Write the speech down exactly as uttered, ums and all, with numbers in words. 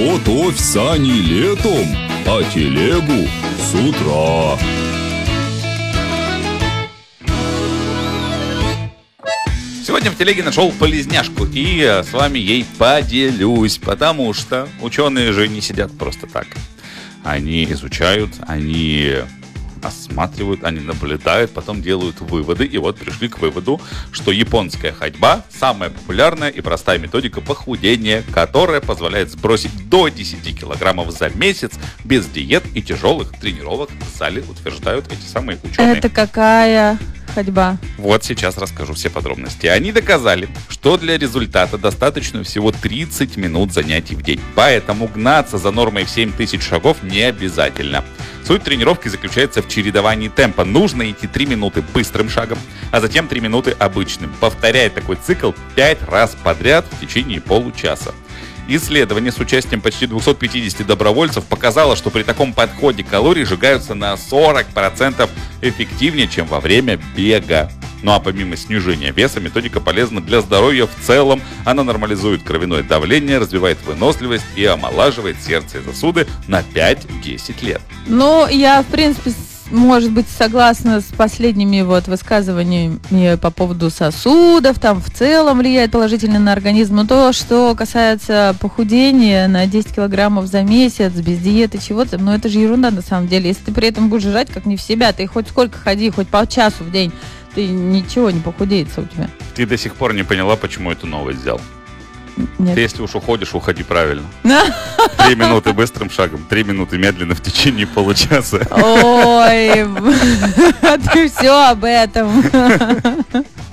Готовь сани летом, а телегу с утра. Сегодня в телеге нашел полезняшку и с вами ей поделюсь, потому что ученые же не сидят просто так. Они изучают, они осматривают, они наблюдают, потом делают выводы. И вот пришли к выводу, что японская ходьба самая популярная и простая методика похудения, которая позволяет сбросить до десяти килограммов за месяц без диет и тяжелых тренировок в зале, утверждают эти самые ученые. Это какая ходьба? Вот сейчас расскажу все подробности. Они доказали, что для результата достаточно всего тридцать минут занятий в день. Поэтому гнаться за нормой в семь тысяч шагов не обязательно. Суть тренировки заключается в чередовании темпа. Нужно идти три минуты быстрым шагом, а затем три минуты обычным. Повторяя такой цикл пять раз подряд в течение получаса. Исследование с участием почти двухсот пятидесяти добровольцев показало, что при таком подходе калории сжигаются на сорок процентов эффективнее, чем во время бега. Ну а помимо снижения веса, методика полезна для здоровья в целом. Она нормализует кровяное давление, развивает выносливость и омолаживает сердце и сосуды на пять-десять лет. Ну, я, в принципе, может быть, согласна с последними вот высказываниями по поводу сосудов, там в целом влияет положительно на организм. Но то, что касается похудения на десять килограммов за месяц, без диеты, чего-то, ну это же ерунда на самом деле. Если ты при этом будешь жрать как не в себя, ты хоть сколько ходи, хоть по часу в день, ты ничего не похудеется у тебя. Ты до сих пор не поняла, почему эту новость взял? Нет. Ты если уж уходишь, уходи правильно. Три минуты быстрым шагом, три минуты медленно в течение получаса. Ой, ты все об этом.